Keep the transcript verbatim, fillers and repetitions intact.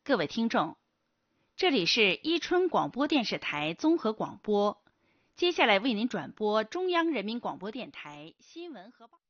各位听众，这里是伊春广播电视台综合广播，接下来为您转播中央人民广播电台新闻和报。